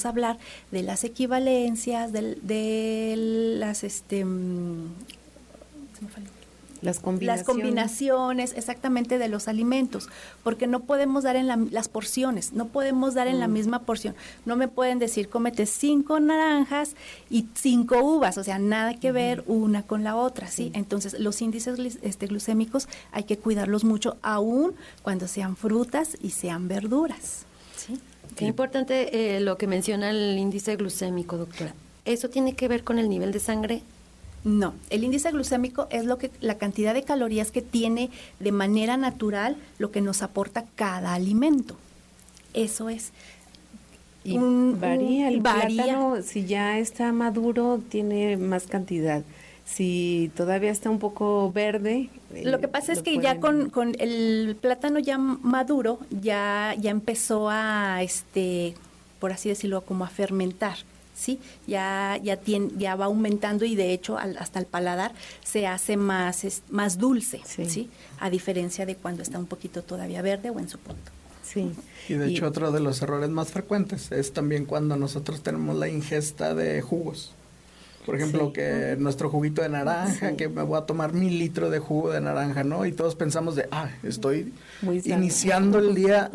hablar de las equivalencias, de las las combinaciones exactamente de los alimentos, porque no podemos dar las porciones, no podemos dar en la misma porción. No me pueden decir, cómete 5 naranjas y 5 uvas, o sea, nada que ver una con la otra, ¿sí? Entonces, los índices glucémicos hay que cuidarlos mucho, aún cuando sean frutas y sean verduras, ¿sí? Qué importante lo que menciona el índice glucémico, doctora. ¿Eso tiene que ver con el nivel de sangre? No, el índice glucémico es la cantidad de calorías que tiene de manera natural lo que nos aporta cada alimento. Eso es. Y varía el plátano, si ya está maduro, tiene más cantidad. Si todavía está un poco verde. Lo que pasa es que ya con el plátano ya maduro, ya empezó a, por así decirlo, como a fermentar. ¿Sí? Ya va aumentando y de hecho hasta el paladar se hace más dulce, ¿sí? A diferencia de cuando está un poquito todavía verde o en su punto. Sí. Y de hecho otro de los errores más frecuentes es también cuando nosotros tenemos la ingesta de jugos. Por ejemplo, que nuestro juguito de naranja, que me voy a tomar 1000 litros de jugo de naranja, ¿no? Y todos pensamos estoy iniciando el día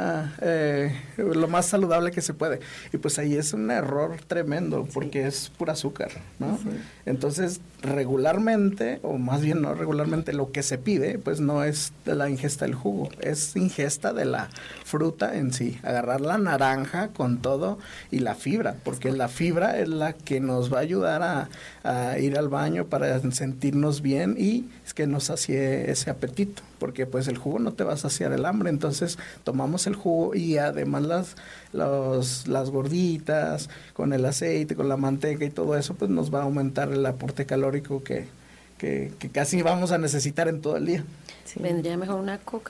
lo más saludable que se puede. Y pues ahí es un error tremendo, porque es pura azúcar, ¿no? Sí. Entonces, regularmente, o más bien no regularmente, lo que se pide, pues no es de la ingesta del jugo, es ingesta de la fruta en sí. Agarrar la naranja con todo y la fibra, porque la fibra es la que nos va a ayudar a ir al baño para sentirnos bien y es que nos sacie ese apetito, porque pues el jugo no te va a saciar el hambre. Entonces tomamos el jugo y además las gorditas con el aceite, con la manteca y todo eso, pues nos va a aumentar el aporte calórico que casi vamos a necesitar en todo el día. Sí. ¿Vendría mejor una coca?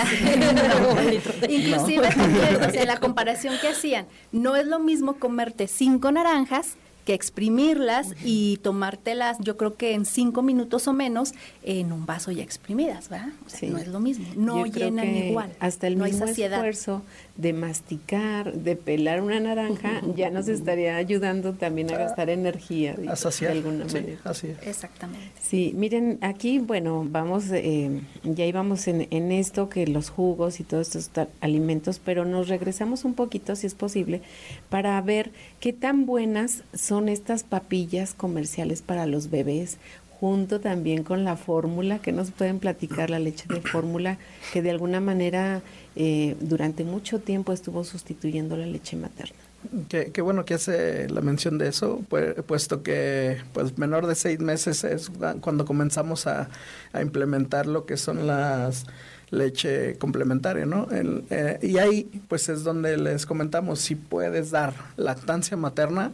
Inclusive o sea, la comparación que hacían, no es lo mismo comerte 5 naranjas que exprimirlas y tomártelas, yo creo que en 5 minutos o menos, en un vaso ya exprimidas, ¿verdad? O sea, no es lo mismo, no llenan igual. Hasta el mismo esfuerzo de masticar, de pelar una naranja, ya nos estaría ayudando también a gastar energía a saciar, de alguna manera. Así es. Exactamente. Sí, miren, aquí, bueno, vamos, ya íbamos en esto, que los jugos y todos estos alimentos, pero nos regresamos un poquito, si es posible, para ver qué tan buenas son estas papillas comerciales para los bebés, junto también con la fórmula, que nos pueden platicar, la leche de fórmula, que de alguna manera durante mucho tiempo estuvo sustituyendo la leche materna. Qué bueno que hace la mención de eso, puesto que pues menor de 6 meses es cuando comenzamos a implementar lo que son las leche complementaria, ¿no? Y ahí pues es donde les comentamos, si puedes dar lactancia materna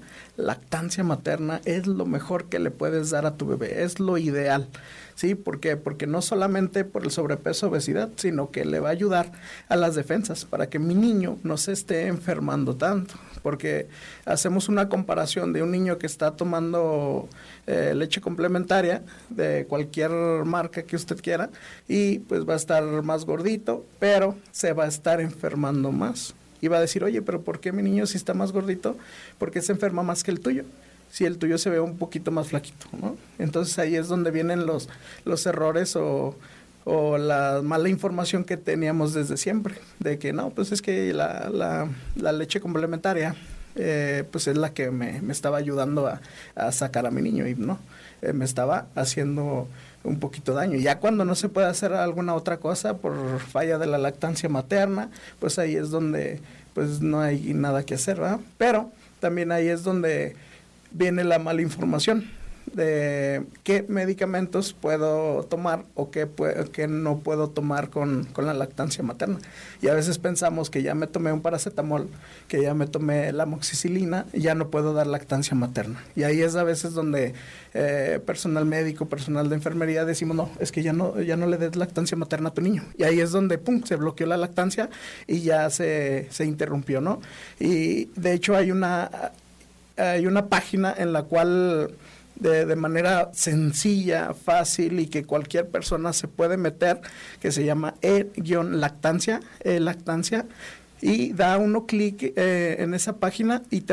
es lo mejor que le puedes dar a tu bebé, es lo ideal. ¿Sí? ¿Por qué? Porque no solamente por el sobrepeso, obesidad, sino que le va a ayudar a las defensas para que mi niño no se esté enfermando tanto. Porque hacemos una comparación de un niño que está tomando leche complementaria de cualquier marca que usted quiera y pues va a estar más gordito, pero se va a estar enfermando más. Y va a decir, oye, pero ¿por qué mi niño si está más gordito? ¿Por qué se enferma más que el tuyo? Si el tuyo se ve un poquito más flaquito, ¿no? Entonces ahí es donde vienen los errores o la mala información que teníamos desde siempre, de que no, pues es que la leche complementaria pues es la que me estaba ayudando a sacar a mi niño y no, me estaba haciendo un poquito daño. Ya cuando no se puede hacer alguna otra cosa por falla de la lactancia materna, pues ahí es donde pues no hay nada que hacer, ¿verdad? Pero también ahí es donde viene la mala información de qué medicamentos puedo tomar o qué no puedo tomar con la lactancia materna. Y a veces pensamos que ya me tomé un paracetamol, que ya me tomé la amoxicilina, ya no puedo dar lactancia materna. Y ahí es a veces donde personal médico, personal de enfermería decimos, no, es que ya no le des lactancia materna a tu niño. Y ahí es donde, pum, se bloqueó la lactancia y ya se interrumpió, ¿no? Y de hecho hay una página en la cual de manera sencilla, fácil y que cualquier persona se puede meter, que se llama e-lactancia, y da uno clic en esa página y